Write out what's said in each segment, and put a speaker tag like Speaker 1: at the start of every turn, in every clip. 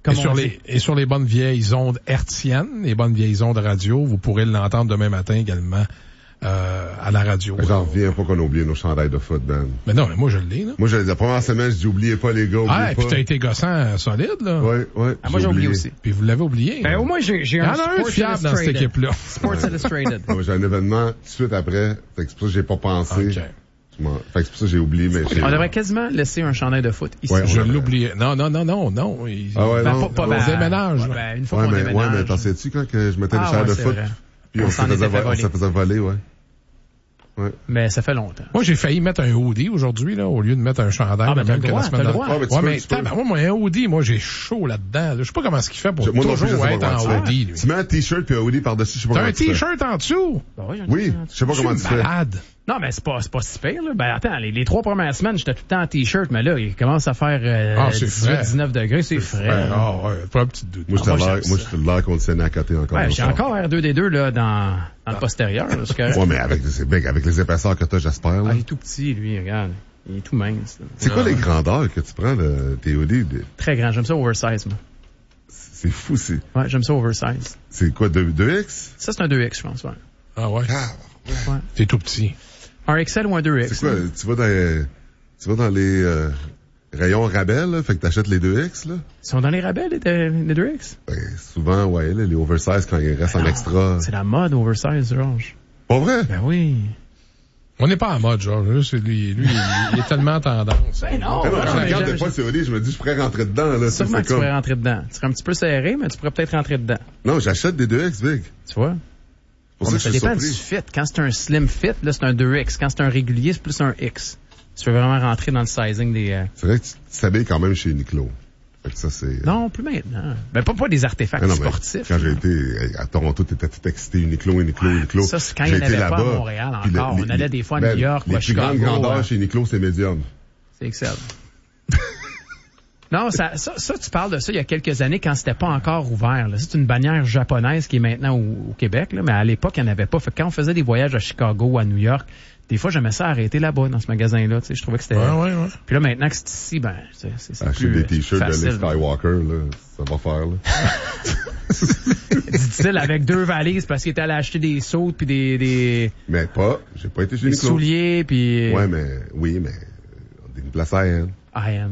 Speaker 1: Et sur les bonnes vieilles ondes hertziennes, les bonnes vieilles ondes radio, vous pourrez l'entendre demain matin également à la radio.
Speaker 2: J'en reviens pas qu'on a oublié nos chandails de foot, Ben.
Speaker 1: Mais non, mais moi je l'ai, là.
Speaker 2: Moi, la première semaine, je dis oubliez pas les gars, oubliez pas.
Speaker 1: Et puis t'as été gossant solide, là.
Speaker 2: Ouais.
Speaker 3: Moi j'ai oublié aussi.
Speaker 1: Puis vous l'avez oublié.
Speaker 3: Ben, au moins j'ai un
Speaker 1: Sports fiable dans cette équipe-là.
Speaker 3: Sports Illustrated.
Speaker 2: Ouais, j'ai un événement tout de suite après. Fait que c'est pour ça que j'ai pas pensé.
Speaker 1: Okay.
Speaker 2: Fait que c'est pour ça que j'ai oublié, mais
Speaker 3: On devrait quasiment laisser un chandail de foot ici.
Speaker 2: Ouais,
Speaker 1: Je l'oubliais. Non.
Speaker 2: Ah ouais,
Speaker 1: non.
Speaker 2: non.
Speaker 1: On déménage.
Speaker 3: Une fois qu'on déménage.
Speaker 2: Ouais, mais t'en sais-tu quand que je mettais les chandails de foot?
Speaker 3: Vrai.
Speaker 2: Puis on se faisait voler, ouais.
Speaker 3: Mais ça fait longtemps.
Speaker 1: Moi, j'ai failli mettre un hoodie aujourd'hui, là, au lieu de mettre un chandail.
Speaker 3: Ah, ben, t'as le droit.
Speaker 1: Moi, un hoodie, moi, j'ai chaud là-dedans. Je sais pas comment ce qu'il fait pour toujours être en hoodie, lui.
Speaker 2: Tu mets un t-shirt puis un hoodie par-dessus, je sais pas comment tu fais.
Speaker 1: T'as un t-shirt en dessous?
Speaker 2: Oui, je sais pas comment tu fais.
Speaker 1: Malade.
Speaker 3: Non, mais c'est pas si pire, là. Ben, attends, les 3 premières semaines, j'étais tout le temps en t-shirt, mais là, il commence à faire, 18-19 degrés, c'est frais.
Speaker 1: Pas un petit doute.
Speaker 2: Moi, j'étais l'air conditionné à côté encore.
Speaker 3: Ouais, j'ai encore R2D2, là, dans le postérieur, là,
Speaker 2: ouais, mais avec les épaisseurs que t'as, j'espère, là.
Speaker 3: Il est tout petit, lui, regarde. Il est tout mince, là.
Speaker 2: C'est quoi les grandeurs que tu prends de tes hoodies?
Speaker 3: Très grand. J'aime ça oversize, moi.
Speaker 2: C'est fou, c'est.
Speaker 3: Ouais, j'aime ça oversize.
Speaker 2: C'est quoi, 2X?
Speaker 3: Ça, c'est un 2X, je pense, ouais.
Speaker 1: Ah ouais?
Speaker 3: Ouais.
Speaker 1: T'es tout petit.
Speaker 3: Un XL ou un 2X?
Speaker 2: C'est quoi? Tu vas dans les rayons rabais, là, fait que t'achètes les 2X, là?
Speaker 3: Ils sont dans les rabais, les 2X?
Speaker 2: Ben, souvent, ouais, là, les oversize quand il reste en extra.
Speaker 3: C'est la mode oversize, Georges.
Speaker 2: Pas vrai?
Speaker 3: Ben oui.
Speaker 1: On n'est pas en mode, genre. Lui, il est tellement tendance.
Speaker 3: Ben non.
Speaker 2: Je regarde des fois ces hoodies, je me dis, je pourrais rentrer dedans, là.
Speaker 3: Sûrement que tu pourrais rentrer dedans. Tu serais un petit peu serré, mais tu pourrais peut-être rentrer dedans.
Speaker 2: Non, j'achète des 2X, Big.
Speaker 3: Tu vois? Ça dépend du fit. Quand c'est un slim fit, là, c'est un 2X. Quand c'est un régulier, c'est plus un X. Tu veux vraiment rentrer dans le sizing des...
Speaker 2: C'est vrai que tu t'habilles quand même chez Uniqlo. Fait que ça, c'est...
Speaker 3: Non, plus maintenant. Ben, pas des artefacts sportifs.
Speaker 2: Quand j'ai été à Toronto, t'étais tout excité Uniqlo.
Speaker 3: Ça, c'est quand il n'y en avait pas à Montréal encore. On allait des fois à New York ou à Chicago.
Speaker 2: Les plus grandes grandeurs chez Uniqlo, c'est médium.
Speaker 3: C'est excellent. Non, ça, tu parles de ça il y a quelques années quand c'était pas encore ouvert, là. C'est une bannière japonaise qui est maintenant au Québec, là, mais à l'époque, il n'y en avait pas. Fait que quand on faisait des voyages à Chicago ou à New York, des fois, j'aimais ça arrêter là-bas, dans ce magasin-là, tu sais. Je trouvais que c'était...
Speaker 1: Ouais.
Speaker 3: Puis là, maintenant que c'est ici, ben, c'est
Speaker 2: acheter
Speaker 3: plus
Speaker 2: des t-shirts
Speaker 3: facile,
Speaker 2: de Luke Skywalker, là, ça va faire, là.
Speaker 3: Dit-il avec 2 valises parce qu'il était allé acheter des sautes puis des...
Speaker 2: Mais j'ai pas été chez
Speaker 3: des
Speaker 2: Uniqlo.
Speaker 3: souliers puis...
Speaker 2: Ouais, mais, une place high-end.
Speaker 3: High-end.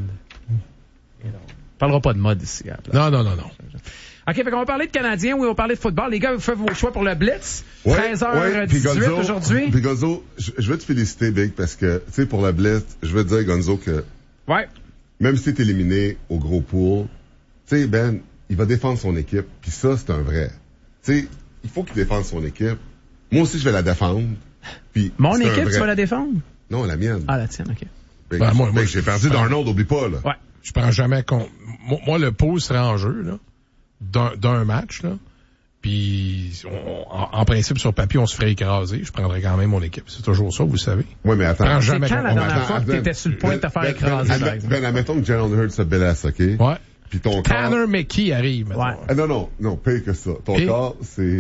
Speaker 3: On parlera pas de mode ici.
Speaker 1: Non.
Speaker 3: OK, fait qu'on va parler de Canadiens, oui, on va parler de football. Les gars, vous faites vos choix pour le Blitz. 13h18 aujourd'hui.
Speaker 2: Puis Gonzo, je veux te féliciter, Big, parce que, tu sais, pour le Blitz, je veux te dire, Gonzo, que...
Speaker 3: Ouais.
Speaker 2: Même si t'es éliminé au gros pool, tu sais, Ben, il va défendre son équipe, puis ça, c'est un vrai. Tu sais, il faut qu'il défende son équipe. Moi aussi, je vais la défendre. Puis
Speaker 3: mon équipe, tu vas la défendre?
Speaker 2: Non, la mienne.
Speaker 3: Ah, la tienne, OK.
Speaker 2: Ben, moi, j'ai perdu d'Arnold, oublie pas, là.
Speaker 3: Ouais.
Speaker 1: Je prends jamais compte. Moi, le pool serait en jeu, là, d'un match, là. Puis, en principe, sur papier, on se ferait écraser. Je prendrais quand même mon équipe. C'est toujours ça, vous savez.
Speaker 2: Oui, mais attends.
Speaker 3: C'est quand la dernière fois que t'étais sur le point de te faire écraser, par exemple?
Speaker 2: Ben, admettons que Jalen Hurts se blesse, OK?
Speaker 1: Ouais.
Speaker 2: Puis ton corps...
Speaker 1: Tanner McKee arrive, maintenant.
Speaker 3: Ouais.
Speaker 2: Ah, non, pire que ça. Ton corps, c'est...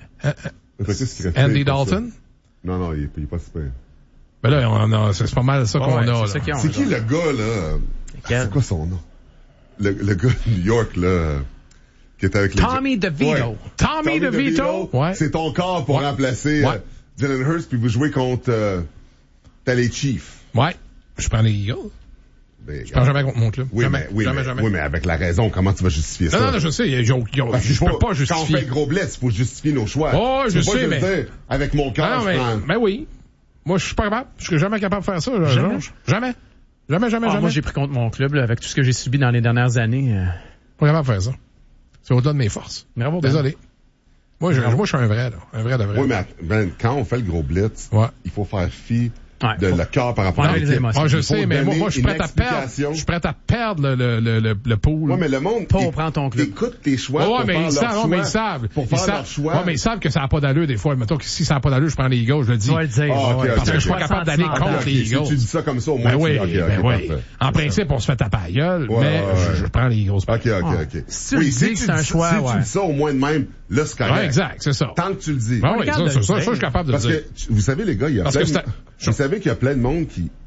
Speaker 1: Andy Dalton?
Speaker 2: Non, il est pas super.
Speaker 1: Ben là, c'est pas mal ça qu'on a, là.
Speaker 2: C'est qui le gars, là? C'est quoi son nom? Le gars de New York, là, qui était avec
Speaker 3: Tommy DeVito.
Speaker 2: Ouais.
Speaker 1: Tommy DeVito?
Speaker 2: Ouais. C'est ton corps pour remplacer Jalen Hurts, puis vous jouez contre les Chiefs.
Speaker 1: Ouais. Je prends les Eagles. Je prends jamais contre mon club.
Speaker 2: Oui,
Speaker 1: jamais.
Speaker 2: Oui, mais avec la raison, comment tu vas justifier ça?
Speaker 1: Non, je sais. Je peux pas justifier.
Speaker 2: Quand on fait le gros blitz, il faut justifier nos choix.
Speaker 1: Oh, je sais, mais...
Speaker 2: Dire, avec mon cœur,
Speaker 1: mais oui. Moi, je suis pas capable. Je serais jamais capable de faire ça, Georges. Jamais.
Speaker 3: Moi, j'ai pris contre mon club, là, avec tout ce que j'ai subi dans les dernières années.
Speaker 1: Pas capable de faire ça. C'est au-delà de mes forces.
Speaker 3: Bravo,
Speaker 1: désolé. Moi, je suis un vrai, là. Un vrai de vrai.
Speaker 2: Oui, mais quand on fait le gros blitz, il faut faire fi de le cœur par rapport à l'équipe.
Speaker 1: Je sais, mais moi, je suis prêt à perdre. Je suis prêt à perdre le pool.
Speaker 2: Oui, mais le monde.
Speaker 3: Prend ton club.
Speaker 2: Écoute tes choix.
Speaker 1: Ouais, mais ils savent.
Speaker 2: Pour faire leur choix.
Speaker 1: Ouais, mais ils savent que ça n'a pas d'allure, des fois. Mettons que si ça n'a pas d'allure, je prends les Eagles, je le dis.
Speaker 3: Tu vas le dire.
Speaker 1: Parce que je suis pas capable d'aller contre les Eagles.
Speaker 2: Si tu dis ça comme ça, au moins.
Speaker 1: Oui. En principe, on se fait taper à la gueule, mais je prends les Eagles.
Speaker 2: OK.
Speaker 3: Si tu dis que c'est un choix,
Speaker 2: si tu dis ça, au moins de même, là, c'est correct.
Speaker 1: Ouais, exact, c'est ça.
Speaker 2: Tant que tu le dis.
Speaker 1: Oui, ça, je suis capable de le dire.
Speaker 2: Parce que, vous savez, les gars, vous savez qu'il y a plein de monde qui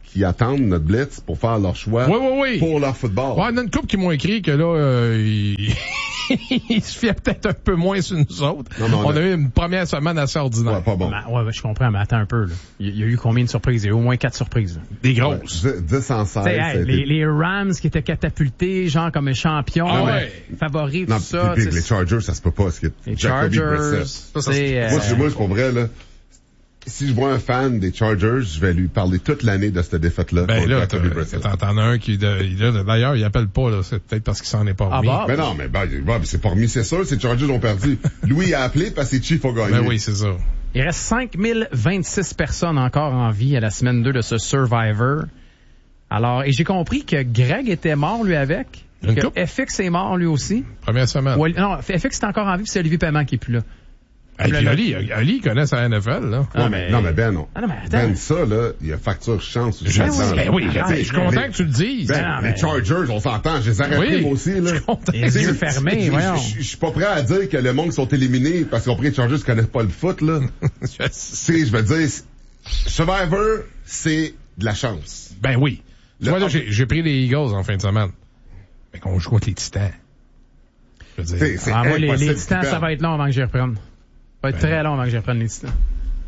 Speaker 2: qui attendent notre blitz pour faire leur choix
Speaker 1: Oui.
Speaker 2: pour leur football.
Speaker 1: Ouais, il y en a une couple qui m'ont écrit que là, il se fiait peut-être un peu moins sur nous autres.
Speaker 2: Non,
Speaker 1: on a eu une première semaine assez ordinaire.
Speaker 2: Ouais, pas bon.
Speaker 3: Ouais, je comprends, mais attends un peu, là. Il y a eu combien de surprises? Il y a eu au moins 4 surprises, là.
Speaker 1: Des grosses.
Speaker 2: 10 en 16.
Speaker 3: Les Rams qui étaient catapultés, genre comme champions, favoris, tout ça.
Speaker 2: Puis les Chargers, ça se peut pas.
Speaker 3: Les Chargers,
Speaker 2: moi, pour vrai, là, si je vois un fan des Chargers, je vais lui parler toute l'année de cette défaite-là.
Speaker 1: Ben là, t'en as un qui, d'ailleurs, il appelle pas, là. C'est peut-être parce qu'il s'en est pas remis.
Speaker 2: Mais non, mais c'est pas remis, c'est sûr, ces Chargers ont perdu. Louis a appelé parce que ses Chiefs ont gagné.
Speaker 1: Ben oui, c'est ça.
Speaker 3: Il reste 5026 personnes encore en vie à la semaine 2 de ce Survivor. Alors, et j'ai compris que Greg était mort, lui, avec. Que FX est mort, lui aussi.
Speaker 1: Première semaine.
Speaker 3: Non, FX est encore en vie, puis c'est Olivier Paiement qui est plus là.
Speaker 1: Ali connaît sa NFL, là.
Speaker 2: Non, mais Ben, non.
Speaker 3: Ah, non, mais attends.
Speaker 2: Ben, ça, là, il y a facture chance.
Speaker 1: Je suis content que tu le dises.
Speaker 2: Ben, les Chargers, on s'entend, je les arrête moi aussi, là.
Speaker 3: Les yeux fermés, voyons.
Speaker 2: Je suis pas prêt à dire que le monde sont éliminés parce qu'on pris les Chargers connaissent pas le foot, là. Je veux dire, Survivor, c'est de la chance.
Speaker 1: Ben oui. Tu vois, là, j'ai pris les Eagles en fin de semaine. Mais qu'on joue contre les Titans. Je veux dire.
Speaker 3: Moi, les Titans, ça va être long avant que j'y reprenne. Ça va être très long avant que j'y reprenne les Titans.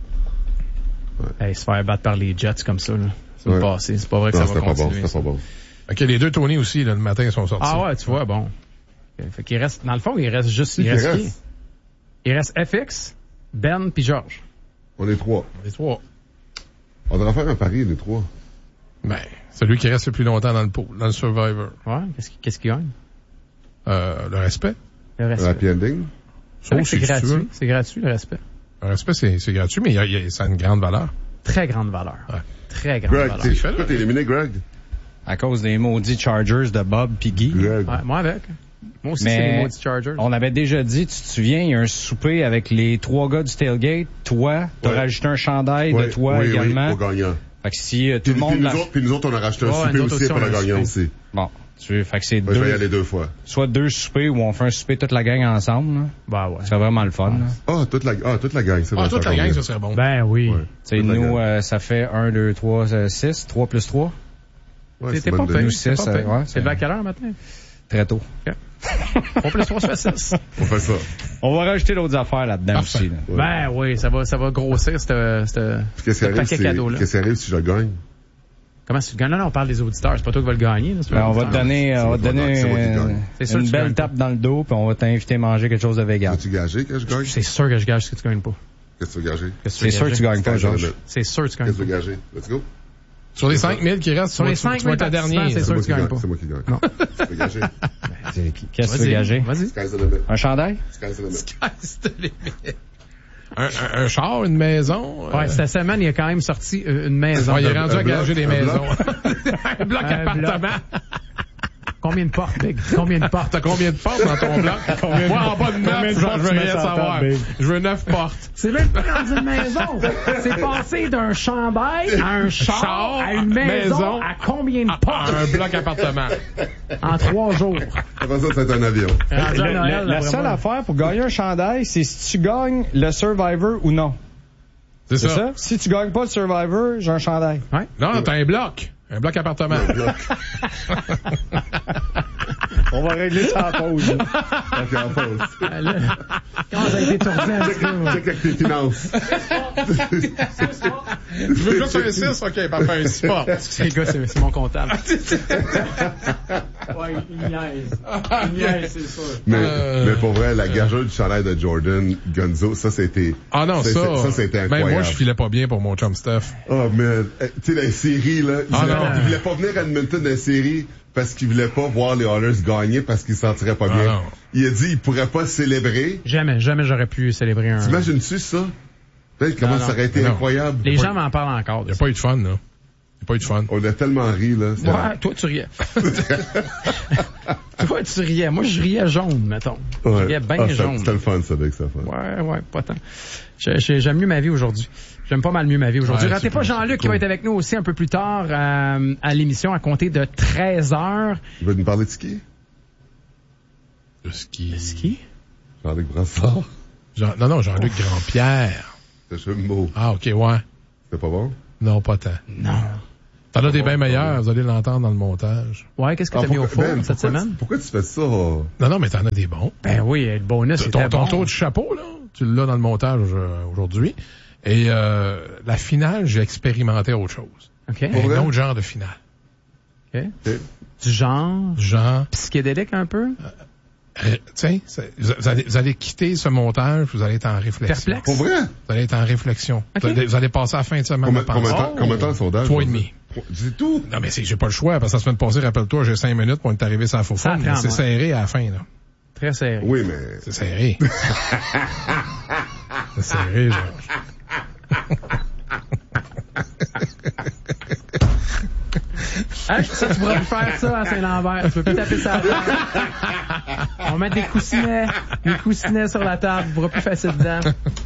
Speaker 3: Se faire battre par les Jets comme ça, là. C'est le passé. C'est pas vrai que ça va continuer.
Speaker 2: C'était pas bon.
Speaker 1: OK, les deux Tony aussi, là, le matin, ils sont sortis.
Speaker 3: Ah ouais, tu vois, bon. Fait qu'il reste, dans le fond, il reste juste, il reste FX, Ben puis Georges.
Speaker 2: On est 3. On devrait faire un pari, les 3.
Speaker 1: Ben, celui qui reste le plus longtemps dans le pool, dans le Survivor.
Speaker 3: Ouais, qu'est-ce qu'il gagne?
Speaker 1: Le respect.
Speaker 2: Le happy ending.
Speaker 3: C'est gratuit. C'est gratuit, le respect.
Speaker 1: Le respect, c'est gratuit, mais ça a une grande valeur.
Speaker 3: Très grande valeur.
Speaker 1: Ouais.
Speaker 3: Très grande valeur.
Speaker 2: Pourquoi t'es éliminé, Greg?
Speaker 4: À cause des maudits Chargers de Bob pis Guy.
Speaker 2: Greg.
Speaker 3: Ouais, moi avec. Moi aussi, c'est les maudits Chargers.
Speaker 4: On avait déjà dit, tu te souviens, il y a un souper avec les 3 gars du tailgate. Toi, t'as rajouté un chandail de toi également.
Speaker 2: Oui, au gagnant.
Speaker 4: Fait que si tout le monde...
Speaker 2: Puis nous autres, on a rajouté un souper aussi pour le gagnant aussi.
Speaker 4: Bon. Fait que c'est
Speaker 2: je vais y aller 2 fois.
Speaker 4: Soit 2 soupers où on fait un souper toute la gang ensemble, là.
Speaker 3: Ben ouais.
Speaker 4: C'est vraiment le fun, là.
Speaker 2: Toute la gang, c'est vrai.
Speaker 1: Toute la gang, ça serait bon.
Speaker 3: Ben oui.
Speaker 4: Tu sais, nous, ça fait 1, 2, 3, 6. 3 plus 3.
Speaker 2: Ouais,
Speaker 3: c'était pas payé.
Speaker 4: Nous 6,
Speaker 3: c'est à quelle heure maintenant?
Speaker 4: Très tôt.
Speaker 3: Okay. 3 plus 3, ça fait 6.
Speaker 2: On fait ça.
Speaker 4: On va rajouter d'autres affaires là-dedans aussi, là.
Speaker 3: Ouais. Ben oui, ça va grossir, ce paquet cadeau, là.
Speaker 2: Qu'est-ce qui arrive si je gagne?
Speaker 3: Comment si tu gagnes? Là, on parle des auditeurs. C'est pas toi qui vas le gagner. Là,
Speaker 4: on va te donner, une belle tape dans le dos, puis on va t'inviter à manger quelque chose de vegan.
Speaker 2: As-tu gagé que je gagne?
Speaker 3: C'est sûr que je gage ce que tu gagnes pas.
Speaker 2: Qu'est-ce que tu veux gager?
Speaker 4: C'est sûr que tu gagnes pas, Georges.
Speaker 3: C'est sûr que tu gagnes pas.
Speaker 2: Qu'est-ce que tu veux gager? Let's go.
Speaker 1: Sur les 5000 qui restent,
Speaker 3: sur les 5000
Speaker 1: ta dernière,
Speaker 3: c'est sûr que tu gagnes pas.
Speaker 2: C'est moi qui gagne.
Speaker 3: Non.
Speaker 2: Tu veux gager?
Speaker 4: Qu'est-ce que tu veux gager?
Speaker 3: Vas-y.
Speaker 2: Sky's the limit.
Speaker 4: Un chandail?
Speaker 2: Sky's the limit.
Speaker 1: Sky's the limit. Un char, une maison.
Speaker 3: Ouais, cette semaine, il a quand même sorti une maison.
Speaker 1: Ouais, il est rendu à gager des maisons. Un bloc appartement.
Speaker 3: Combien de portes, Big? Combien de portes?
Speaker 1: T'as combien de portes dans ton bloc? Moi, en bas de 9, je veux rien savoir. Je veux 9 portes.
Speaker 3: C'est même pas dans une maison. C'est passé d'un chandail à un char à une maison à combien de portes?
Speaker 1: Un bloc appartement.
Speaker 3: En 3 jours.
Speaker 2: Après ça, c'est un avion.
Speaker 4: La seule affaire pour gagner un chandail, c'est si tu gagnes le Survivor ou non.
Speaker 1: C'est ça?
Speaker 4: Si tu gagnes pas le Survivor, j'ai un chandail.
Speaker 3: Ouais.
Speaker 1: Non, t'as un bloc. Un bloc appartement.
Speaker 4: On va régler ça en pause.
Speaker 2: OK, en pause.
Speaker 3: Comment ça a été tourné un petit peu?
Speaker 2: Check avec tes finances.
Speaker 1: Tu veux juste un 6? OK, parfait, un 6 portes.
Speaker 3: C'est gars, c'est mon comptable. Ouais, il niaise, c'est sûr.
Speaker 2: Mais pour vrai, la gageure du chandail de Jordan Gonzo, ça, c'était...
Speaker 1: Ah non, ça
Speaker 2: c'était incroyable.
Speaker 1: Ben, moi, je filais pas bien pour mon chum Steph.
Speaker 2: Oh, man. Tu sais, la série, là, il voulait pas venir à Edmonton dans la série parce qu'il voulait pas voir les Oilers gagner parce qu'il se sentirait pas bien.
Speaker 1: Non.
Speaker 2: Il a dit il pourrait pas célébrer.
Speaker 3: Jamais j'aurais pu célébrer un...
Speaker 2: T'imagines-tu ça? Peut-être comment ça aurait été incroyable.
Speaker 3: Les gens m'en parlent encore.
Speaker 1: Il n'y a pas eu de fun, là. Il n'y a pas eu de fun.
Speaker 2: On a tellement ri, là.
Speaker 3: Ouais, toi, tu riais. Toi, tu riais. Moi, je riais jaune, mettons. Je riais bien jaune.
Speaker 2: C'était le fun, ça, avec ça.
Speaker 3: Ouais, pas tant. J'aime mieux ma vie aujourd'hui. J'aime pas mal mieux ma vie aujourd'hui.
Speaker 1: Ouais,
Speaker 3: ratez pas Jean-Luc qui va être avec nous aussi un peu plus tard à l'émission à compter de 13h.
Speaker 2: Il va nous parler de ski?
Speaker 1: De ski.
Speaker 3: De ski?
Speaker 2: Jean-Luc Brassard?
Speaker 1: Non, Jean-Luc Grandpierre.
Speaker 2: C'est un jeu de mots.
Speaker 1: Ah, OK, ouais.
Speaker 2: C'était pas bon?
Speaker 1: Non, pas tant.
Speaker 3: Non.
Speaker 1: T'en as des bien meilleurs, vous allez l'entendre dans le montage.
Speaker 3: Ouais, qu'est-ce que t'as mis au four cette semaine?
Speaker 2: Pourquoi tu fais ça?
Speaker 1: Non, mais t'en as des bons.
Speaker 3: Ben oui, le bonus, c'était
Speaker 1: Ton
Speaker 3: bon.
Speaker 1: tour du chapeau, là, tu l'as dans le montage aujourd'hui. Et la finale, j'ai expérimenté autre chose.
Speaker 3: OK.
Speaker 1: Un autre genre de finale.
Speaker 3: OK. Du genre psychédélique un peu?
Speaker 1: Tiens, vous allez quitter ce montage, vous allez être en réflexion.
Speaker 3: Perplexe?
Speaker 2: Pour vrai?
Speaker 1: Vous allez être en réflexion.
Speaker 3: Okay.
Speaker 1: Vous allez passer la fin de semaine à penser.
Speaker 2: Combien de temps le sondage?
Speaker 1: 3,5.
Speaker 2: C'est tout?
Speaker 1: Non, mais j'ai pas le choix, parce que la semaine passée, rappelle-toi, j'ai 5 minutes pour être arrivé sans faux fun. C'est serré à la fin, là.
Speaker 3: Très serré.
Speaker 2: Oui, mais...
Speaker 1: C'est serré. C'est serré, Georges.
Speaker 3: Hein, ça, tu pourras plus faire ça à Saint-Lambert. Tu peux plus taper ça à la table. On met des coussinets sur la table. Tu pourras plus faire ça dedans.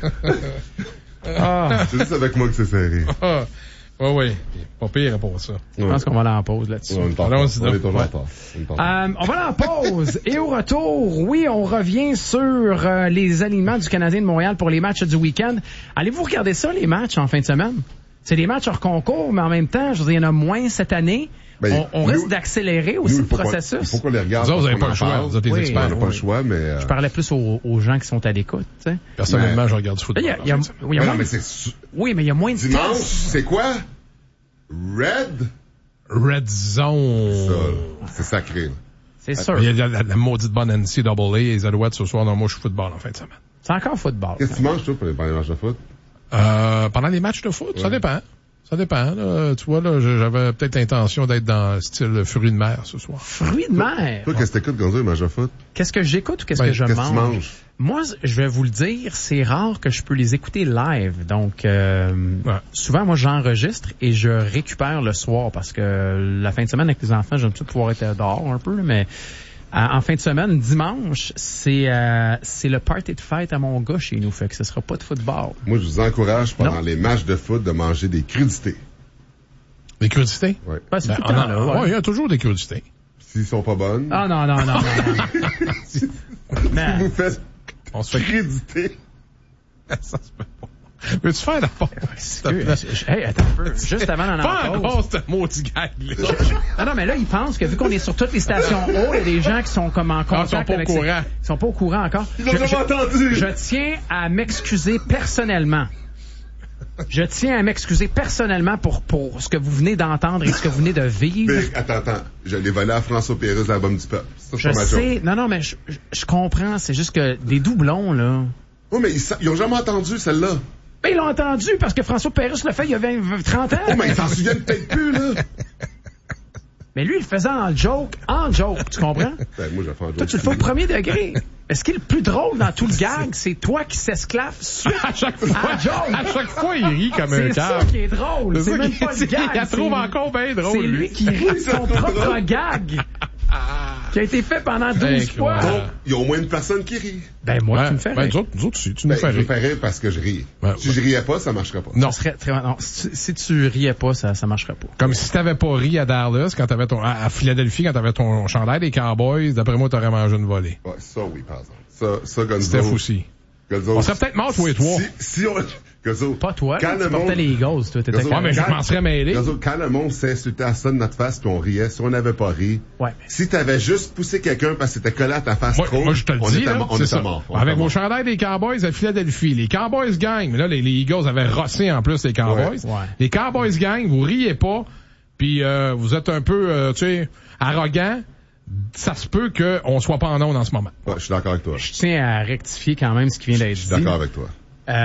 Speaker 2: C'est juste avec moi que c'est serré.
Speaker 1: Oui. Pas pire pour ça.
Speaker 3: Je pense qu'on va aller en pause là-dessus.
Speaker 2: On est toujours en retard.
Speaker 3: On va aller en pause. Et au retour, oui, on revient sur les alignements du Canadien de Montréal pour les matchs du week-end. Allez-vous regarder ça, les matchs en fin de semaine? C'est des matchs hors concours, mais en même temps, je veux dire, il y en a moins cette année.
Speaker 2: Ben,
Speaker 3: on risque d'accélérer aussi le processus.
Speaker 2: Il faut qu'on les regarde.
Speaker 1: Vous n'avez pas le choix. Vous êtes des experts.
Speaker 2: On n'a pas le choix, mais...
Speaker 3: Je parlais plus aux gens qui sont à l'écoute, tu sais.
Speaker 1: Personnellement, je regarde du football.
Speaker 3: Oui, mais il y a moins de
Speaker 2: dimanche, c'est quoi?
Speaker 1: Red Zone.
Speaker 2: C'est sacré.
Speaker 3: C'est sûr.
Speaker 1: Il y a la maudite bonne NCAA et les Alouettes ce soir. Non, moi, je suis football en fin de semaine.
Speaker 3: C'est encore football.
Speaker 2: Qu'est-ce que tu manges, toi, pendant les matchs de foot?
Speaker 1: Pendant les matchs de foot, ça dépend. Ça dépend. Là. Tu vois, là, j'avais peut-être l'intention d'être dans le style fruits de mer ce soir.
Speaker 3: Fruits de mer?
Speaker 2: Toi, qu'est-ce que t'écoutes quand tu match de foot?
Speaker 3: Qu'est-ce que j'écoute ou qu'est-ce que je mange?
Speaker 2: Qu'est-ce que tu manges?
Speaker 3: Moi, je vais vous le dire, c'est rare que je peux les écouter live. Donc, souvent, moi, j'enregistre et je récupère le soir parce que la fin de semaine avec les enfants, j'aime ça pouvoir être dehors un peu, mais en fin de semaine, dimanche, c'est le party de fête à mon gars chez nous, fait que ce sera pas de football.
Speaker 2: Moi, je vous encourage pendant les matchs de foot de manger des crudités.
Speaker 1: Des crudités?
Speaker 2: Oui.
Speaker 3: Ben, c'est tout le temps, là.
Speaker 1: Ouais, il y a toujours des crudités.
Speaker 2: S'ils sont pas bonnes.
Speaker 3: Ah, non.
Speaker 2: Si vous faites crudités.
Speaker 1: Ça se peut pas. Veux-tu faire la pause?
Speaker 3: Hey, attends un peu. Juste avant d'en
Speaker 1: faire la pause, ce maudit gag-là.
Speaker 3: Non, mais là, ils pensent que vu qu'on est sur toutes les stations haut, il y a des gens qui sont comme en contact avec... Ils sont pas au courant encore.
Speaker 2: Ils l'ont jamais entendu.
Speaker 3: Je tiens à m'excuser personnellement. Je tiens à m'excuser personnellement pour ce que vous venez d'entendre et ce que vous venez de vivre.
Speaker 2: Mais, attends. Je l'ai volé à François Pérusse, l'album du peuple. Ça,
Speaker 3: je sais. Non, mais je comprends. C'est juste que des doublons, là.
Speaker 2: Oui, mais ils ont jamais entendu celle-là.
Speaker 3: Ben, ils l'ont entendu parce que François Pérusse l'a fait il y a 30 ans.
Speaker 2: Oh, mais ils s'en souviennent peut-être plus, là.
Speaker 3: Mais lui, il le faisait en joke, tu comprends?
Speaker 2: Ben, moi, je vais faire un joke.
Speaker 3: Toi, tu le fais au premier degré. Mais ce qui est le plus drôle dans tout le gag, c'est toi qui s'esclave suite
Speaker 1: à chaque fois, il rit comme un
Speaker 3: cave. C'est ça qui est drôle. C'est même pas le gag.
Speaker 1: Il la trouve encore bien drôle.
Speaker 3: C'est lui qui rit de son propre gag. Qui a été fait pendant 12 fois.
Speaker 2: Donc, il y a au moins une personne qui rit.
Speaker 3: Ben, moi, tu me fais rire.
Speaker 1: Nous autres, tu nous fais rire.
Speaker 2: Je me fais rire parce que je ris. Si je riais pas, ça marcherait pas.
Speaker 1: Non.
Speaker 3: Non. Si tu riais pas, ça marcherait pas.
Speaker 1: Comme si t'avais pas ri à Dallas quand t'avais à Philadelphie quand t'avais ton chandail des Cowboys, d'après moi, t'aurais mangé une volée.
Speaker 2: Ouais, ça, oui, par exemple. Ça, Gonzo.
Speaker 1: Steph aussi.
Speaker 2: Gonzo.
Speaker 1: On serait peut-être mort, toi et toi.
Speaker 2: Si on... Gonzo.
Speaker 3: Pas toi,
Speaker 2: quand
Speaker 3: tu portais les Eagles, toi, t'étais
Speaker 1: ouais, mais je m'en serais mêlé.
Speaker 2: Gonzo, quand le monde s'insultait à ça de notre face puis on riait, si on n'avait pas ri, si t'avais juste poussé quelqu'un parce que c'était collé à ta face trop,
Speaker 1: moi, je te le dis,
Speaker 2: on était mort.
Speaker 1: Avec mon chandail des Cowboys à Philadelphie, les Cowboys gagnent, mais là, les Eagles avaient rossé en plus les Cowboys.
Speaker 3: Ouais.
Speaker 1: Les Cowboys gagnent, vous riez pas, puis vous êtes un peu, arrogant. Ça se peut qu'on soit pas en onde en ce moment.
Speaker 2: Ouais, je suis d'accord avec toi.
Speaker 3: Je tiens à rectifier quand même ce qui vient d'être dit.
Speaker 2: Je suis d'accord avec toi.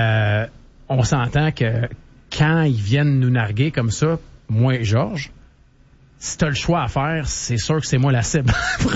Speaker 3: On s'entend que quand ils viennent nous narguer comme ça, moi et Georges, si t'as le choix à faire, c'est sûr que c'est moi la cible.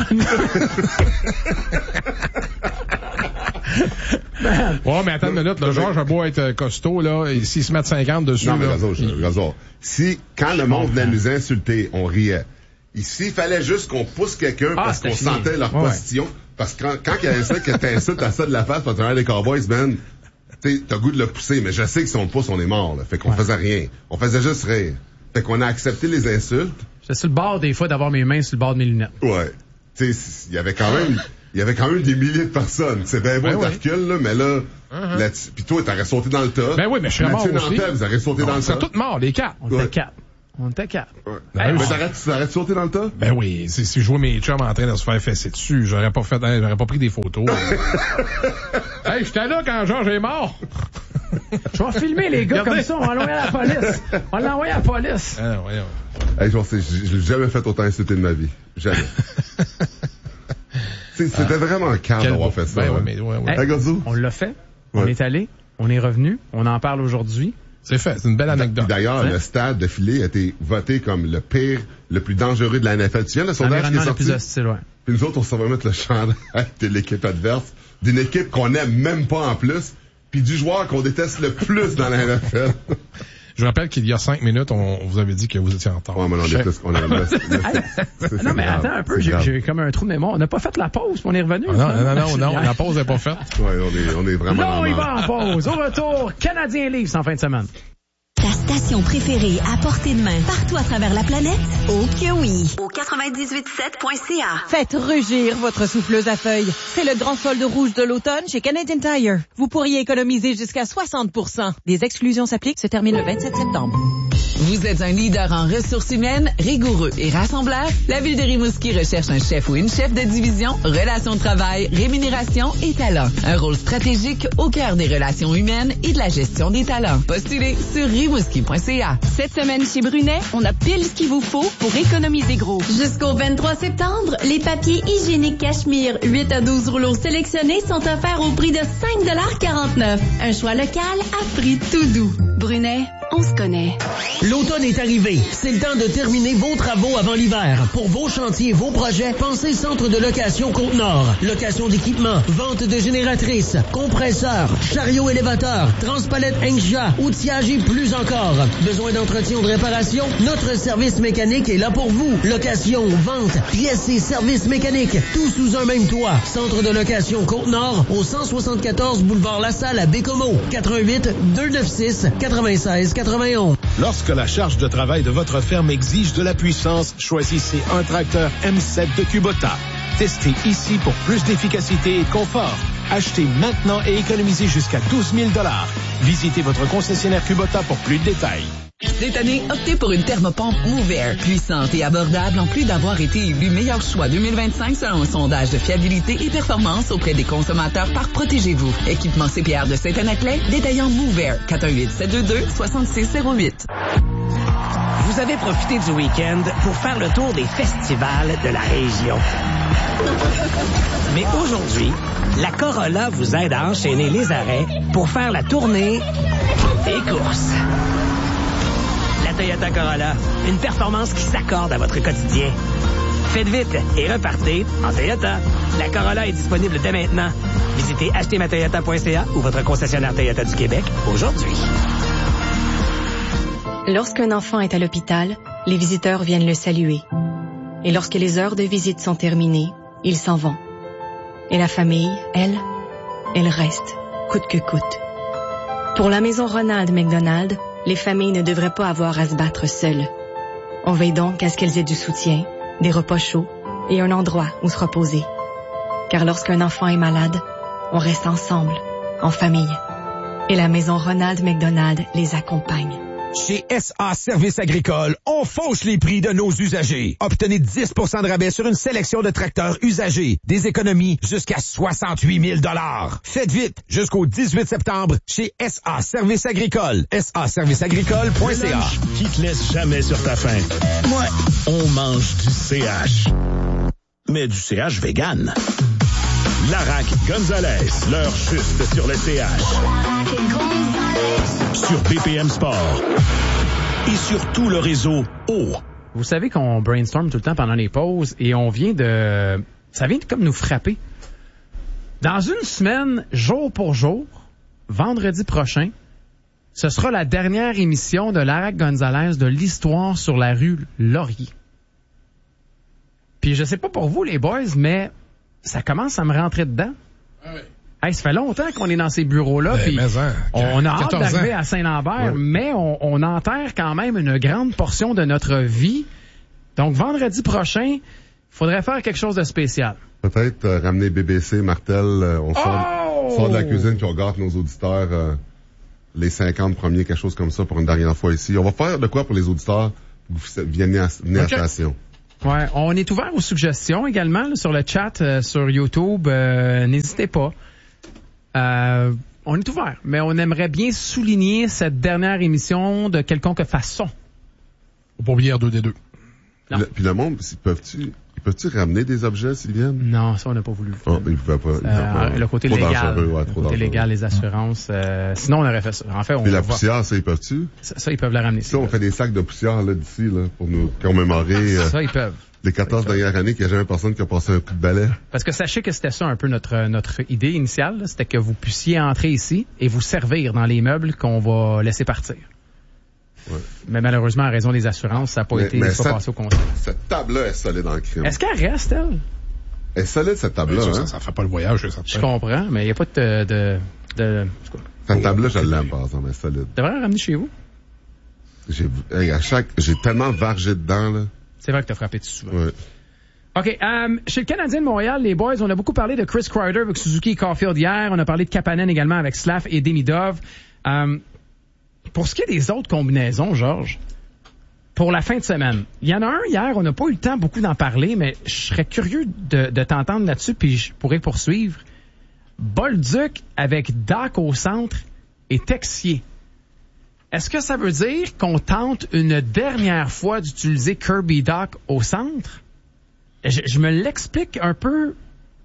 Speaker 1: Ouais, mais attends une minute, là, Georges a beau être costaud, là, et s'il se met 50 dessus,
Speaker 2: non, mais
Speaker 1: là...
Speaker 2: Gonzo, si, quand le monde venait nous insulter, on riait. Ici, il fallait juste qu'on pousse quelqu'un parce qu'on sentait leur position. Parce que quand il y a un qui t'insulte à ça de la face, parce que t'as des Cowboys, man, t'as goût de le pousser, mais je sais que si on le pousse, on est mort, là. Fait qu'on faisait rien. On faisait juste rire. Fait qu'on a accepté les insultes.
Speaker 3: J'étais sur le bord des fois d'avoir mes mains sur le bord de mes lunettes.
Speaker 2: Ouais. Tu sais, il y avait quand même des milliers de personnes. C'est bien bon ta recule, là, mais là, pis toi, t'aurais sauté dans le tas.
Speaker 1: Ben oui, mais je serais mort aussi.
Speaker 2: Nantel, vous aurez sauté dans le tas.
Speaker 1: On serait tous morts, les quatre.
Speaker 3: On était 4. On était quatre.
Speaker 2: Ouais. Mais t'arrêtes de sauter dans le tas?
Speaker 1: Ben oui, si je vois mes chums en train de se faire fesser dessus, j'aurais pas pris des photos. Hey, j'étais là quand Georges est mort.
Speaker 3: Je vais filmer les gars comme ça, on va l'envoyer à la police. On l'a envoyé à la police.
Speaker 1: Ah, voyons.
Speaker 2: Hey, je l'ai jamais fait autant insulter de ma vie. Jamais. C'était vraiment calme d'avoir fait ça.
Speaker 1: Ben, ouais.
Speaker 3: Hey, on l'a fait. On est allé. On est revenu. On en parle aujourd'hui.
Speaker 1: C'est fait. C'est une belle anecdote.
Speaker 2: D'ailleurs, le stade de Philly a été voté comme le pire, le plus dangereux de la NFL. Tu viens le sondage qui est sorti?
Speaker 3: Le plus hostile, ouais.
Speaker 2: Puis nous autres, on s'en va mettre le chandail de l'équipe adverse, d'une équipe qu'on aime même pas en plus, puis du joueur qu'on déteste le plus dans la NFL.
Speaker 1: Je rappelle qu'il y a 5 minutes, on vous avait dit que vous étiez en retard.
Speaker 2: Ouais, mais
Speaker 3: non, mais attends un peu, j'ai comme un trou de mémoire. On n'a pas fait la pause, on est revenu.
Speaker 1: Non, la pause n'est pas faite.
Speaker 2: Ouais, on est vraiment...
Speaker 3: Non, il va en pause. Au retour, Canadien Leafs en fin de semaine.
Speaker 5: Ta station préférée à portée de main partout à travers la planète? Oh que oui! Au 98.7.ca.
Speaker 6: Faites rugir votre souffleuse à feuilles. C'est le grand solde rouge de l'automne chez Canadian Tire. Vous pourriez économiser jusqu'à 60%. Des exclusions s'appliquent, se termine le 27 septembre.
Speaker 7: Vous êtes un leader en ressources humaines, rigoureux et rassembleur? La Ville de Rimouski recherche un chef ou une chef de division, relations de travail, rémunération et talent. Un rôle stratégique au cœur des relations humaines et de la gestion des talents. Postulez sur rimouski.ca.
Speaker 8: Cette semaine chez Brunet, on a pile ce qu'il vous faut pour économiser gros.
Speaker 9: Jusqu'au 23 septembre, les papiers hygiéniques Cachemire 8 à 12 rouleaux sélectionnés sont offerts au prix de 5,49 $. Un choix local à prix tout doux. Brunet, on se connaît.
Speaker 10: L'automne est arrivé. C'est le temps de terminer vos travaux avant l'hiver. Pour vos chantiers, vos projets, pensez Centre de location Côte-Nord. Location d'équipements, vente de génératrices, compresseurs, chariots élévateurs, transpalettes Engsha, outillage et plus encore. Besoin d'entretien ou de réparation? Notre service mécanique est là pour vous. Location, vente, pièces et services mécaniques. Tout sous un même toit. Centre de location Côte-Nord au 174 boulevard La Salle à Bécomo. 88 296 96 91.
Speaker 11: Lorsque la charge de travail de votre ferme exige de la puissance, choisissez un tracteur M7 de Kubota. Testez ici pour plus d'efficacité et de confort. Achetez maintenant et économisez jusqu'à 12 000 $. Visitez votre concessionnaire Kubota pour plus de détails.
Speaker 7: Cette année, optez pour une thermopompe Mover, puissante et abordable en plus d'avoir été élue meilleur choix 2025 selon un sondage de fiabilité et performance auprès des consommateurs par Protégez-vous. Équipement CPR de Saint-Anaclet, détaillant Mover, 418-722-6608.
Speaker 12: Vous avez profité du week-end pour faire le tour des festivals de la région. Mais aujourd'hui, la Corolla vous aide à enchaîner les arrêts pour faire la tournée des courses. La Toyota Corolla, une performance qui s'accorde à votre quotidien. Faites vite et repartez en Toyota. La Corolla est disponible dès maintenant. Visitez achetermatoyota.ca ou votre concessionnaire Toyota du Québec aujourd'hui.
Speaker 13: Lorsqu'un enfant est à l'hôpital, les visiteurs viennent le saluer. Et lorsque les heures de visite sont terminées, ils s'en vont. Et la famille, elle reste, coûte que coûte. Pour la maison Ronald McDonald, les familles ne devraient pas avoir à se battre seules. On veille donc à ce qu'elles aient du soutien, des repas chauds et un endroit où se reposer. Car lorsqu'un enfant est malade, on reste ensemble, en famille. Et la maison Ronald McDonald les accompagne.
Speaker 14: Chez SA Services Agricoles, on fauche les prix de nos usagers. Obtenez 10 % de rabais sur une sélection de tracteurs usagés. Des économies jusqu'à 68 000 $. Faites vite, jusqu'au 18 septembre, chez SA Services Agricoles. saserviceagricole.ca.
Speaker 11: Qui te laisse jamais sur ta faim. Ouais, on mange du CH. Mais du CH vegan. Larac Gonzalez, l'heure juste sur le CH. Sur BPM Sport. Et sur tout le réseau O.
Speaker 3: Vous savez qu'on brainstorm tout le temps pendant les pauses et on vient de... Ça vient de comme nous frapper. Dans une semaine, jour pour jour, vendredi prochain, ce sera la dernière émission de Larac Gonzalez de l'histoire sur la rue Laurier. Puis je sais pas pour vous les boys, mais ça commence à me rentrer dedans. Hey, ça fait longtemps qu'on est dans ces bureaux-là, puis on a hâte d'arriver à Saint-Lambert, mais on enterre quand même une grande portion de notre vie. Donc, vendredi prochain, il faudrait faire quelque chose de spécial.
Speaker 2: Peut-être ramener BBC, Martel, on sort de la cuisine, puis on gâte nos auditeurs les 50 premiers, quelque chose comme ça, pour une dernière fois ici. On va faire de quoi pour les auditeurs venez à la station.
Speaker 3: Ouais, on est ouvert aux suggestions également là, sur le chat, sur YouTube. N'hésitez pas. On est ouvert, mais on aimerait bien souligner cette dernière émission de quelconque façon.
Speaker 1: Faut pas oublier R2D2.
Speaker 2: Puis le monde, peuvent-tu ramener des objets s'ils viennent?
Speaker 3: Non, ça, on n'a pas voulu.
Speaker 2: Oh, ils pouvaient pas.
Speaker 3: Le côté légal. Le côté légal, les assurances. Sinon, on aurait fait ça. En fait,
Speaker 2: Puis la poussière, ça, ils peuvent-tu?
Speaker 3: Ça, ils peuvent la ramener.
Speaker 2: Ça, on fait des sacs de poussière, là, d'ici, là, pour nous commémorer.
Speaker 3: Ça, ils peuvent.
Speaker 2: Les 14 dernières années qu'il n'y a jamais personne qui a passé un coup de balai.
Speaker 3: Parce que sachez que c'était ça un peu notre idée initiale, là, c'était que vous puissiez entrer ici et vous servir dans les meubles qu'on va laisser partir. Ouais. Mais malheureusement, à raison des assurances, ça n'a pas été passé au conseil.
Speaker 2: Cette table-là est solide en crime.
Speaker 3: Est-ce qu'elle reste, elle?
Speaker 2: Elle est solide, cette table-là.
Speaker 1: Oui, ça fait pas le voyage.
Speaker 3: Je comprends, mais il n'y a pas de
Speaker 2: cette table-là, je l'aime, par exemple, elle est solide.
Speaker 3: Tu devrais la ramener chez vous?
Speaker 2: J'ai tellement vargé dedans, là.
Speaker 3: C'est vrai que t'as frappé dessus souvent.
Speaker 2: Ouais.
Speaker 3: OK. Chez le Canadien de Montréal, les boys, on a beaucoup parlé de Chris Kreider avec Suzuki et Caulfield hier. On a parlé de Kapanen également avec Slav et Demidov. Pour ce qui est des autres combinaisons, Georges, pour la fin de semaine, il y en a un hier, on n'a pas eu le temps beaucoup d'en parler, mais je serais curieux de t'entendre là-dessus, puis je pourrais poursuivre. Bolduc avec Dach au centre et Texier. Est-ce que ça veut dire qu'on tente une dernière fois d'utiliser Kirby Dach au centre? Je me l'explique un peu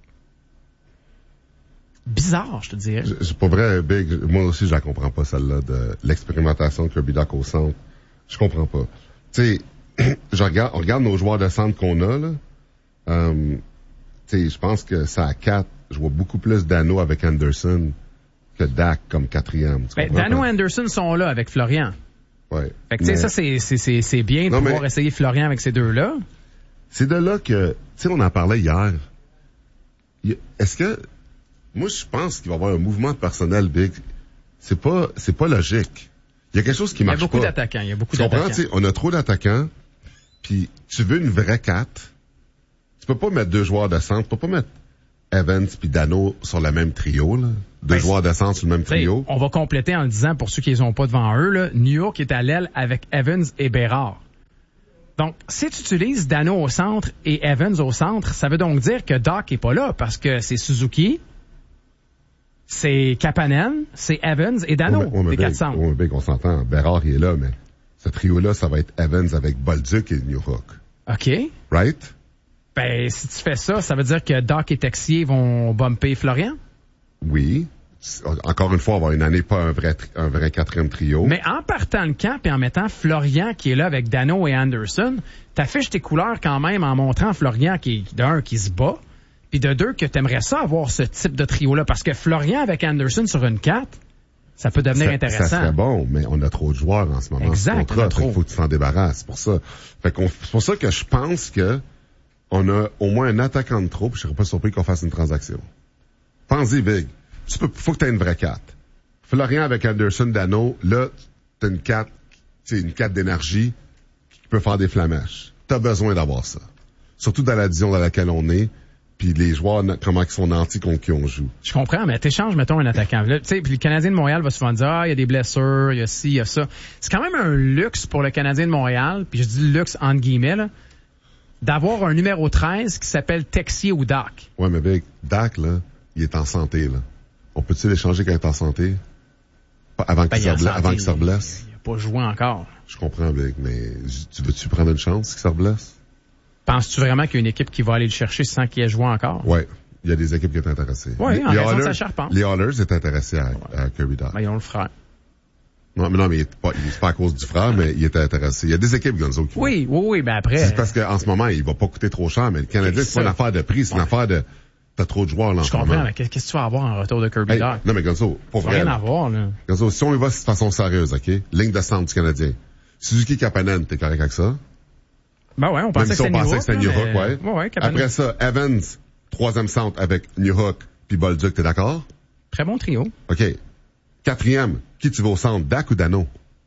Speaker 3: bizarre, je te dirais.
Speaker 2: C'est pas vrai, Big. Moi aussi, je la comprends pas, celle-là, de l'expérimentation de Kirby Dach au centre. Je comprends pas. Tu sais, on regarde nos joueurs de centre qu'on a, là. Tu sais, je pense que ça à 4, je vois beaucoup plus Dano avec Anderson que Dach comme 4e.
Speaker 3: Dano et Anderson sont là avec Florian.
Speaker 2: Ouais.
Speaker 3: Fait que, tu sais, ça, c'est bien de pouvoir essayer Florian avec ces deux-là.
Speaker 2: C'est de là que, tu sais, on en parlait hier. Est-ce que, moi, je pense qu'il va y avoir un mouvement de personnel, Big. C'est pas logique. Il y a quelque chose qui marche pas.
Speaker 3: Il y a beaucoup d'attaquants.
Speaker 2: Tu sais, on a trop d'attaquants, puis tu veux une vraie 4. Tu peux pas mettre deux joueurs de centre, tu peux pas mettre Evans puis Dano sur le même trio, là. Deux joueurs de centre sur le même trio.
Speaker 3: On va compléter en le disant, pour ceux qui les ont pas devant eux, là, New York est à l'aile avec Evans et Bérard. Donc, si tu utilises Dano au centre et Evans au centre, ça veut donc dire que Dach est pas là, parce que c'est Suzuki, c'est Kapanen, c'est Evans et Dano, les 4 centres.
Speaker 2: On s'entend. Bérard, il est là, mais ce trio-là, ça va être Evans avec Bolduc et New York.
Speaker 3: OK.
Speaker 2: Right?
Speaker 3: Ben, si tu fais ça, ça veut dire que Dach et Texier vont bumper Florian?
Speaker 2: Oui. Encore une fois, on va avoir une année, pas un vrai 4e trio.
Speaker 3: Mais en partant le camp et en mettant Florian qui est là avec Dano et Anderson, t'affiches tes couleurs quand même en montrant Florian qui se bat, puis de 2 que t'aimerais ça avoir ce type de trio-là, parce que Florian avec Anderson sur une 4, ça peut devenir intéressant.
Speaker 2: Ça serait bon, mais on a trop de joueurs en ce moment.
Speaker 3: Exact, on a trop.
Speaker 2: Il faut que tu t'en débarrasses, c'est pour ça. C'est pour ça que je pense que on a au moins un attaquant de trop, puis je serais pas surpris qu'on fasse une transaction. Pense-y, Big. Faut que tu aies une vraie 4. Florian avec Anderson, Dano, là, t'as une 4, une 4 d'énergie qui peut faire des flamèches. T'as besoin d'avoir ça. Surtout dans la division dans laquelle on est, puis les joueurs, comment ils sont nantis contre qui on joue.
Speaker 3: Je comprends, mais t'échanges, mettons, un attaquant. Tu sais, puis le Canadien de Montréal va souvent dire, il y a des blessures, il y a ci, il y a ça. C'est quand même un luxe pour le Canadien de Montréal, puis je dis luxe entre guillemets, là, d'avoir un numéro 13 qui s'appelle Texier ou Dach.
Speaker 2: Ouais, mais Big, Dach, là, il est en santé, là. On peut-il l'échanger quand il est en santé? Avant qu'il se reblesse?
Speaker 3: Il n'a pas joué encore.
Speaker 2: Je comprends, Big, mais tu veux-tu prendre une chance qu'il se reblesse?
Speaker 3: Penses-tu vraiment qu'il y a une équipe qui va aller le chercher sans qu'il ait joué encore?
Speaker 2: Oui. Il y a des équipes qui sont intéressées.
Speaker 3: Oui, en raison de sa charpente.
Speaker 2: Les Oilers étaient intéressés à Kirby Dach.
Speaker 3: Ben, ils ont le frère.
Speaker 2: Non, mais il est pas à cause du frère, mais il était intéressé. Il y a des équipes, Gonzo, qui
Speaker 3: Oui, ben après.
Speaker 2: C'est parce qu'en ce moment, il va pas coûter trop cher, mais le Canadien, c'est pas une affaire de prix, c'est une affaire de, t'as trop de joueurs, là, en ce moment.
Speaker 3: Je comprends, mais qu'est-ce que tu vas avoir en retour de Kirby Dach?
Speaker 2: Non, mais Gonzo, pour vrai.
Speaker 3: Rien à voir, là.
Speaker 2: Gonzo, si on y va de façon sérieuse, OK? Ligne de centre du Canadien. Suzuki Kapanen, t'es correct avec ça?
Speaker 3: Ben ouais, on pensait que c'était
Speaker 2: New York, ouais. Après ça, Evans, 3e centre avec New York puis Bolduc, t'es d'accord?
Speaker 3: Très bon trio.
Speaker 2: OK. 4e, qui tu veux au centre, Dach ou Dano?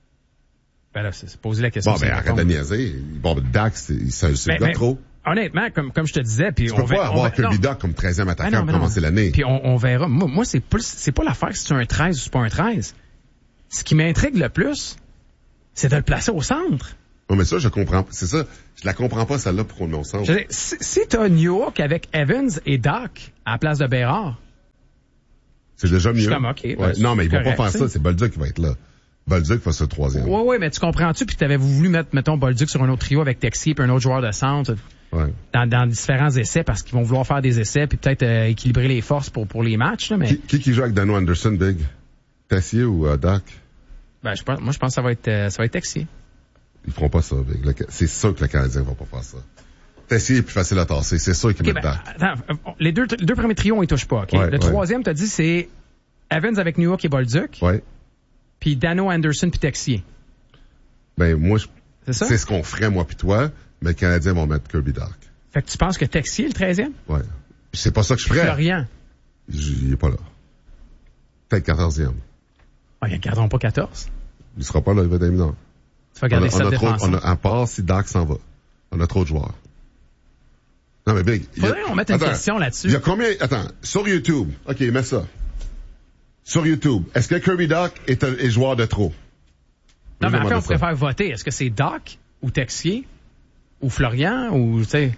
Speaker 3: Ben là, c'est poser la question.
Speaker 2: Bon, ben, arrête de niaiser. Bon, Dach, c'est le gars trop.
Speaker 3: Honnêtement, comme je te disais, puis
Speaker 2: tu peux pas avoir Kirby Dach comme 13e attaquant pour commencer l'année.
Speaker 3: Puis on verra. Moi, c'est pas l'affaire si c'est un 13 ou c'est pas un 13. Ce qui m'intrigue le plus, c'est de le placer au centre.
Speaker 2: Non, mais ça, je comprends. C'est ça. Je la comprends pas, celle-là, pour qu'on le met ensemble.
Speaker 3: Je veux dire, si t'as New York avec Evans et Doc à la place de Bérard.
Speaker 2: C'est déjà mieux.
Speaker 3: Je suis comme, OK.
Speaker 2: Ouais. Non, mais ils vont pas faire ça. C'est Bolduc qui va être là. Bolduc va ser le troisième.
Speaker 3: Oui, mais tu comprends-tu? Puis t'avais voulu mettre, mettons, Bolduc sur un autre trio avec Texier puis un autre joueur de centre.
Speaker 2: Ouais.
Speaker 3: Dans différents essais, parce qu'ils vont vouloir faire des essais puis peut-être équilibrer les forces pour les matchs, là, mais.
Speaker 2: Qui joue avec Dano Anderson, Big? Tessier ou Doc?
Speaker 3: Ben, je pense que ça va être Texier.
Speaker 2: Ils feront pas ça, Big. C'est sûr que le Canadien va pas faire ça. Tessier est plus facile à tasser. C'est sûr qu'ils mettent Doc.
Speaker 3: Attends, les deux premiers trios, on y touche pas, OK?
Speaker 2: Ouais,
Speaker 3: le troisième, t'as dit, c'est Evans avec New York et Bolduc.
Speaker 2: Ouais.
Speaker 3: Puis Dano Anderson puis Texier.
Speaker 2: Ben, moi,
Speaker 3: c'est
Speaker 2: ce qu'on ferait, moi pis toi, mais les Canadiens vont mettre Kirby Doc.
Speaker 3: Fait que tu penses que Texier est le 13e?
Speaker 2: Ouais. C'est pas ça que je ferais.
Speaker 3: Florian.
Speaker 2: Il est pas là. Peut-être 14e.
Speaker 3: Ah, ils ne garderont pas 14.
Speaker 2: Il sera pas là, il va être éminent.
Speaker 3: Tu vas garder 7 défenseurs.
Speaker 2: À part si Doc s'en va. On a trop de joueurs. Non, mais Big.
Speaker 3: Faudrait qu'on mette une question là-dessus.
Speaker 2: Il y a combien, sur YouTube. OK, mets ça. Sur YouTube, est-ce que Kirby Doc est joueur de trop?
Speaker 3: Non, mais après, on préfère voter. Est-ce que c'est Doc ou Texier ou Florian ou, tu sais...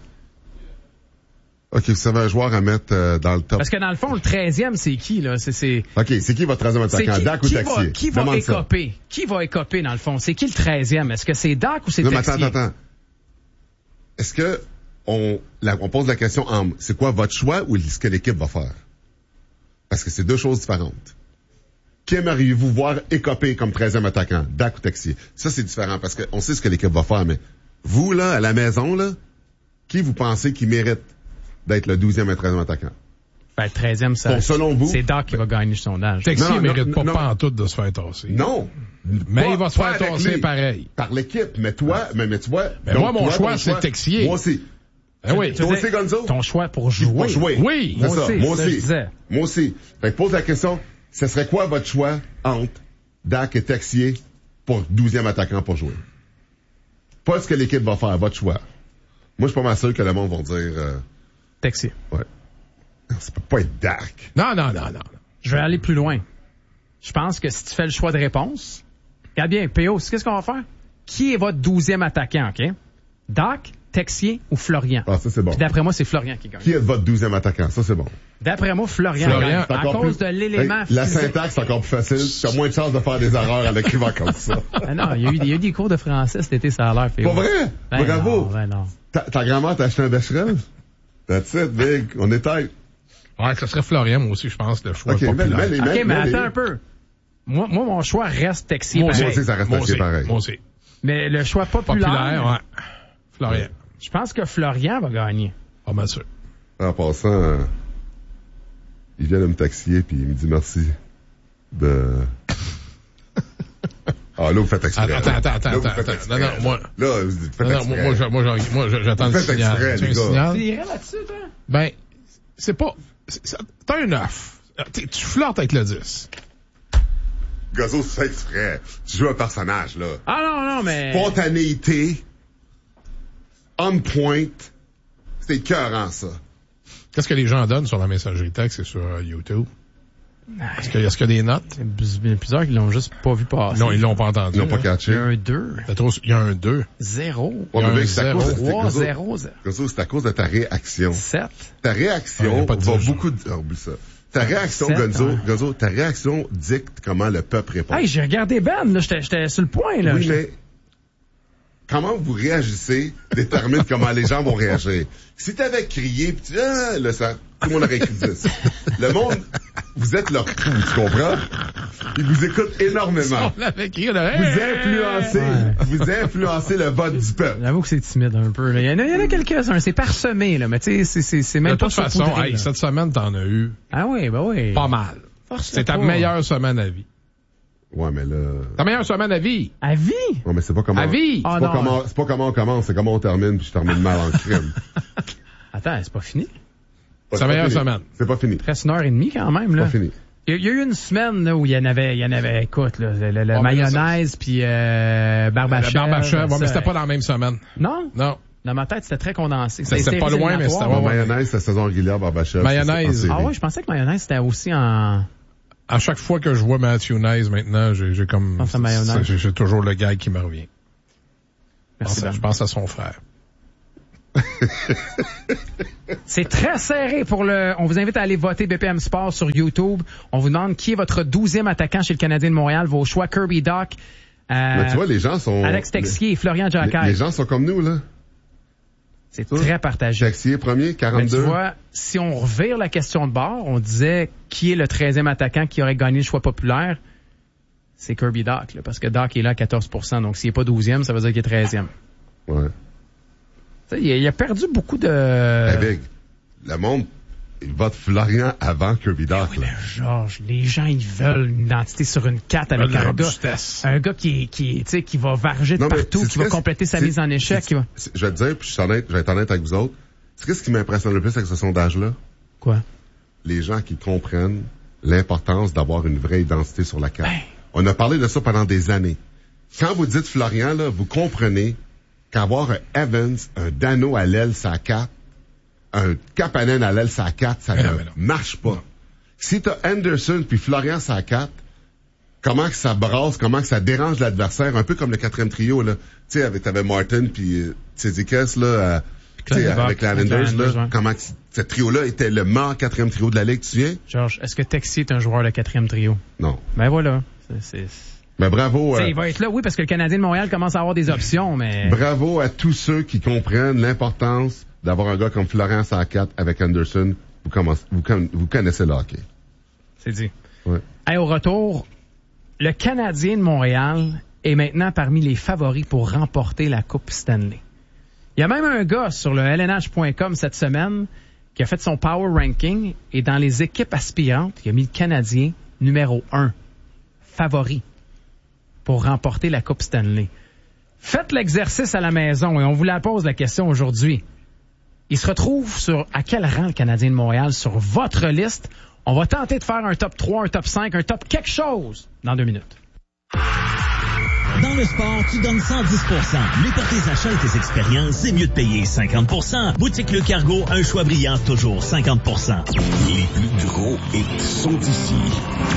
Speaker 2: OK, vous savez un joueur à mettre dans le top.
Speaker 3: Parce que dans le fond, le 13e, c'est qui, là?
Speaker 2: OK, c'est qui votre 13e attaquant? Doc ou Texier?
Speaker 3: Qui va écoper? Qui va écoper, dans le fond? C'est qui le 13e? Est-ce que c'est Doc ou c'est Texier?
Speaker 2: Non, mais attends. Est-ce que on pose la question en c'est quoi votre choix ou ce que l'équipe va faire? Parce que c'est deux choses différentes. Qui aimeriez-vous voir écoper comme 13e attaquant? Doc ou Texier? Ça, c'est différent parce qu'on sait ce que l'équipe va faire, mais vous, là, à la maison, là, qui vous pensez qui mérite d'être le 12e et 13e attaquant?
Speaker 3: Ben, le 13e, ça.
Speaker 2: Bon, selon vous.
Speaker 3: C'est Doc qui va gagner le sondage.
Speaker 1: Texier mérite pas en tout de se faire tasser.
Speaker 2: Non.
Speaker 1: Mais il va se faire tasser pareil.
Speaker 2: Par l'équipe. Mais toi, tu vois.
Speaker 1: Ben moi, mon choix, c'est Texier.
Speaker 2: Moi aussi.
Speaker 1: Ben oui.
Speaker 2: Toi aussi, Gonzo?
Speaker 3: Ton choix pour jouer.
Speaker 2: Pour jouer.
Speaker 1: Oui.
Speaker 2: C'est ça. Moi aussi. Fait que pose la question, ce serait quoi votre choix entre Doc et Texier pour 12e attaquant pour jouer? Pas ce que l'équipe va faire, votre choix. Moi, je suis pas mal sûr que le monde va dire...
Speaker 3: Texier.
Speaker 2: Ouais. Non, ça peut pas être Doc.
Speaker 1: Non.
Speaker 3: Je vais aller plus loin. Je pense que si tu fais le choix de réponse, regarde bien, PO, qu'est-ce qu'on va faire? Qui est votre 12e attaquant, OK? Doc, Texier ou Florian?
Speaker 2: Ah, ça, c'est bon.
Speaker 3: Puis d'après moi, c'est Florian qui gagne.
Speaker 2: Qui est votre 12e attaquant? Ça, c'est bon.
Speaker 3: D'après moi, Florian gagne. À cause de l'élément physique.
Speaker 2: La syntaxe, c'est encore plus facile. Tu as moins de chances de faire des erreurs avec écrivant comme ça.
Speaker 3: Ah non, il y a eu des cours de français cet été, ça a l'air.
Speaker 2: Pas vrai?
Speaker 3: Ben
Speaker 2: bravo.
Speaker 3: Non.
Speaker 2: Ta grand-mère t'a acheté un Becherel? That's it, Big. On est tête.
Speaker 1: Ouais, ça serait Florian, moi aussi, je pense, le choix populaire.
Speaker 3: Mais attends un peu. Moi, mon choix reste Texier.
Speaker 2: Moi aussi, ça reste Texier pareil.
Speaker 1: Moi aussi.
Speaker 3: Mais le choix populaire,
Speaker 1: ouais. Florian.
Speaker 3: Je pense que Florian va gagner.
Speaker 1: Pas mal sûr.
Speaker 2: En passant, il vient de me taxier puis il me dit merci de... Ah, là, vous faites exprès.
Speaker 1: Attends. Non, moi.
Speaker 2: Là, vous faites exprès.
Speaker 1: Moi, j'attends le signal.
Speaker 2: Exprès, les gars.
Speaker 3: Tu irais là-dessus, toi?
Speaker 1: Ben, c'est pas... T'as un 9. Tu flirtes avec le 10.
Speaker 2: Gazo, tu fais exprès. Tu joues un personnage, là.
Speaker 3: Ah non, mais...
Speaker 2: Spontanéité. On point. C'est écœurant, ça.
Speaker 1: Qu'est-ce que les gens donnent sur la messagerie texte et sur YouTube? Est-ce qu'il y a des notes?
Speaker 3: Il y a plusieurs qui l'ont juste pas vu passer.
Speaker 1: Non, ils l'ont pas entendu.
Speaker 2: Ils l'ont pas catché.
Speaker 3: Il y a un 2.
Speaker 1: Il y a un 2.
Speaker 3: 0.
Speaker 2: Ouais, mais c'est
Speaker 3: 3, 0.
Speaker 2: Gazo, c'est à cause de ta réaction.
Speaker 3: 7.
Speaker 2: Ta réaction va beaucoup... Oublie ça. Ta réaction, Gonzo, ta réaction dicte comment le peuple répond.
Speaker 3: Hey, j'ai regardé Ben, là, j'étais sur le point, là.
Speaker 2: Oui, mais comment vous réagissez détermine comment les gens vont réagir. Si t'avais crié, pis tu là, ça, tout le monde aurait crié 10. Le monde, vous êtes leur fou, tu comprends? Ils vous écoutent énormément.
Speaker 1: On l'avait crié,
Speaker 2: vous influencez le vote du peuple.
Speaker 3: J'avoue que c'est timide un peu, là. Il y en a quelques-uns, c'est parsemé, là, mais tu sais, c'est même pas...
Speaker 1: De toute façon, cette semaine, t'en as eu.
Speaker 3: Ah oui, ben oui.
Speaker 1: Pas mal. C'est ta meilleure semaine à vie.
Speaker 2: Ouais, mais là...
Speaker 1: Ta meilleure semaine à vie.
Speaker 3: À vie?
Speaker 2: Ouais, mais c'est pas comment...
Speaker 1: À vie?
Speaker 2: C'est pas comment on commence, c'est comment on termine, puis je termine mal en crime.
Speaker 3: Attends, c'est pas fini?
Speaker 1: C'est ta meilleure semaine.
Speaker 2: C'est pas fini.
Speaker 3: Presque 1h30 quand même, là.
Speaker 2: C'est pas fini.
Speaker 3: Il y a eu une semaine là, où il y en avait, écoute, là, le mayonnaise puis Barbachef.
Speaker 1: Barbachef, mais c'était pas dans la même semaine.
Speaker 3: Non?
Speaker 1: Non.
Speaker 3: Dans ma tête, c'était très condensé.
Speaker 1: C'était pas loin, mais c'était...
Speaker 2: Mayonnaise, c'est saison régulière, Barbachef.
Speaker 1: Mayonnaise.
Speaker 3: Ah oui, je pensais que mayonnaise, c'était aussi en...
Speaker 1: À chaque fois que je vois Matthew Nice maintenant, j'ai comme...
Speaker 3: J'ai
Speaker 1: toujours le gag qui me revient.
Speaker 3: Merci,
Speaker 1: je pense à son frère.
Speaker 3: C'est très serré pour on vous invite à aller voter BPM Sport sur YouTube. On vous demande qui est votre 12e attaquant chez le Canadien de Montréal. Vos choix, Kirby Dach,
Speaker 2: mais tu vois, les gens sont...
Speaker 3: Alex Texier et Florian Jacquet.
Speaker 2: Les gens sont comme nous, là.
Speaker 3: C'est très partagé.
Speaker 2: Texier premier, 42.
Speaker 3: Mais tu vois, si on revire la question de bord, on disait qui est le 13e attaquant qui aurait gagné le choix populaire. C'est Kirby Dach, là, parce que Dach est là à 14%. Donc, s'il n'est pas 12e, ça veut dire qu'il est 13e.
Speaker 2: Ouais.
Speaker 3: Il a perdu beaucoup de...
Speaker 2: Avec le monde, il vote Florian avant Kirby Dach.
Speaker 3: Oui, Georges, les gens, ils veulent une identité sur une carte avec un gars qui va varger de partout, qui va compléter sa mise en échec.
Speaker 2: Je vais te dire, puis je vais être honnête avec vous autres, c'est qu'est-ce qui m'impressionne le plus avec ce sondage-là?
Speaker 3: Quoi?
Speaker 2: Les gens qui comprennent l'importance d'avoir une vraie identité sur la carte. On a parlé de ça pendant des années. Quand vous dites Florian, là, vous comprenez qu'avoir un Evans, un Dano à l'aile, ça 4, un Kapanen à l'aile, ça 4, ça ne marche pas. Si t'as Anderson puis Florian, ça 4, comment que ça brasse, comment que ça dérange l'adversaire, un peu comme le 4e trio, là. Tu sais, t'avais Martin puis Tsitsikas, là, avec les Islanders, là. Comment que ce trio-là était le meilleur 4e trio de la Ligue, tu te souviens?
Speaker 3: Georges, est-ce que Texier est un joueur de 4e trio?
Speaker 2: Non.
Speaker 3: Ben voilà.
Speaker 2: Mais bravo.
Speaker 3: Il va être là, oui, parce que le Canadien de Montréal commence à avoir des options, mais...
Speaker 2: Bravo à tous ceux qui comprennent l'importance d'avoir un gars comme Florent Sacat avec Anderson. Vous connaissez le hockey.
Speaker 3: C'est dit.
Speaker 2: Ouais.
Speaker 3: Hey, au retour, le Canadien de Montréal est maintenant parmi les favoris pour remporter la Coupe Stanley. Il y a même un gars sur le LNH.com cette semaine qui a fait son power ranking et dans les équipes aspirantes, il a mis le Canadien numéro 1, favori pour remporter la Coupe Stanley. Faites l'exercice à la maison et on vous la pose la question aujourd'hui. Il se retrouve à quel rang le Canadien de Montréal sur votre liste? On va tenter de faire un top 3, un top 5, un top quelque chose dans 2 minutes.
Speaker 15: Dans le sport, tu donnes 110%. Mais pour tes achats et tes expériences, c'est mieux de payer 50%. Boutique Le Cargo, un choix brillant, toujours 50%.
Speaker 16: Les plus gros hits sont ici.